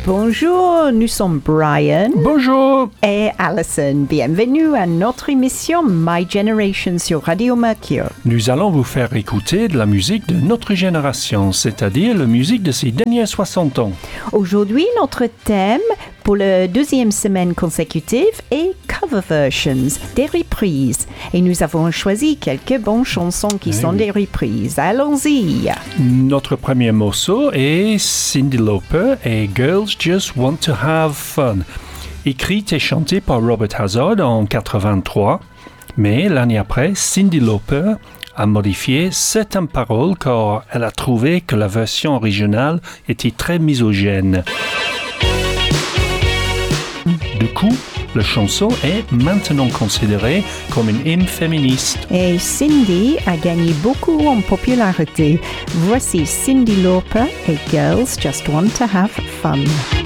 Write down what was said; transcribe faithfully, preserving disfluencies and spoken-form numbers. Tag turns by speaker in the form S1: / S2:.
S1: Bonjour, nous sommes Brian.
S2: Bonjour.
S1: Et Alison. Bienvenue à notre émission My Generation sur Radio Mercure.
S2: Nous allons vous faire écouter de la musique de notre génération, c'est-à-dire la musique de ces derniers soixante ans.
S1: Aujourd'hui, notre thème pour la deuxième semaine consécutive est cover versions, des reprises. Et nous avons choisi quelques bonnes chansons qui
S2: oui.
S1: sont des reprises. Allons-y.
S2: Notre premier morceau est Cyndi Lauper et Girls Just Want to Have Fun. Écrite et chantée par Robert Hazard en quatre-vingt-trois. Mais l'année après, Cyndi Lauper a modifié certaines paroles car elle a trouvé que la version originale était très misogyne. Du coup, la chanson est maintenant considérée comme une hymne féministe.
S1: Et Cyndi a gagné beaucoup en popularité. Voici Cyndi Lauper et Girls Just Want to Have Fun.